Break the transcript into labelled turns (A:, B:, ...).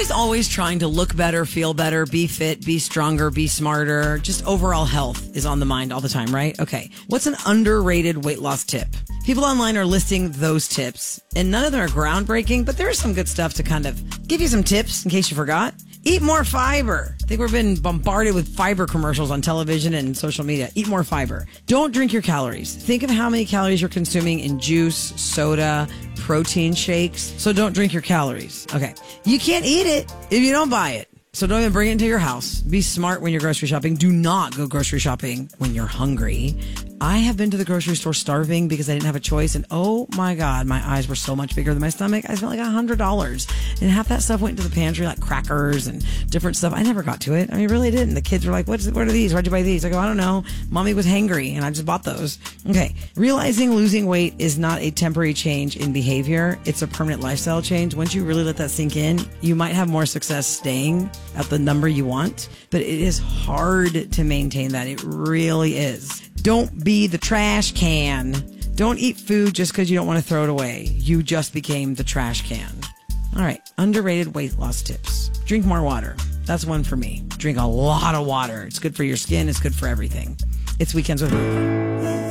A: guys always trying to look better, feel better, be fit, be stronger, be smarter? Just overall health is on the mind all the time, right? Okay. What's an underrated weight loss tip? People online are listing those tips, and none of them are groundbreaking, but there is some good stuff to kind of give you some tips in case you forgot. Eat more fiber. I think we've been bombarded with fiber commercials on television and social media. Eat more fiber. Don't drink your calories. Think of how many calories you're consuming in juice, soda, protein shakes. So don't drink your calories. Okay. You can't eat it if you don't buy it. So don't even bring it into your house. Be smart when you're grocery shopping. Do not go grocery shopping when you're hungry. I have been to the grocery store starving because I didn't have a choice. And oh my God, my eyes were so much bigger than my stomach. I spent like $100. And half that stuff went into the pantry, like crackers and different stuff. I never got to it. I mean, really didn't. The kids were like, what are these? Why'd you buy these? I go, I don't know. Mommy was hangry and I just bought those. Okay. Realizing losing weight is not a temporary change in behavior. It's a permanent lifestyle change. Once you really let that sink in, you might have more success staying at the number you want, but it is hard to maintain that. It really is. Don't be the trash can. Don't eat food just because you don't want to throw it away. You just became the trash can. All right. Underrated weight loss tips. Drink more water. That's one for me. Drink a lot of water. It's good for your skin. It's good for everything. It's Weekends with Ruth.